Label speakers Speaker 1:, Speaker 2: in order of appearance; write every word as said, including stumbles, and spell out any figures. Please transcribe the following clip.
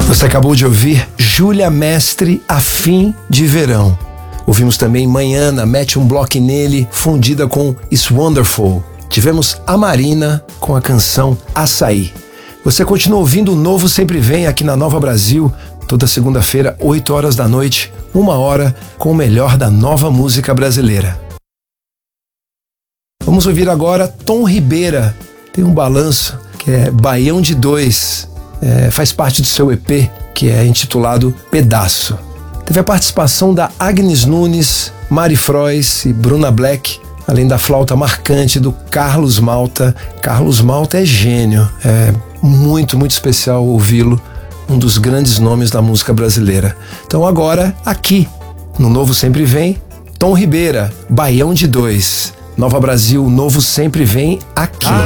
Speaker 1: Você acabou de ouvir Júlia Mestre, Afim de Verão. Ouvimos também Manhana, Mete um Bloco Nele, fundida com It's Wonderful. Tivemos a Marina com a canção Açaí. Você continua ouvindo o Novo Sempre Vem aqui na Nova Brasil, toda segunda-feira, oito horas da noite, uma hora com o melhor da nova música brasileira. Vamos ouvir agora Tom Ribeira. Tem um balanço que é Baião de Dois. É, faz parte do seu E P, que é intitulado Pedaço. Teve a participação da Agnes Nunes, Mari Frois e Bruna Black, além da flauta marcante do Carlos Malta. Carlos Malta é gênio, é muito, muito especial ouvi-lo, um dos grandes nomes da música brasileira. Então agora, aqui, no Novo Sempre Vem, Tom Ribeira, Baião de Dois. Nova Brasil, Novo Sempre Vem aqui.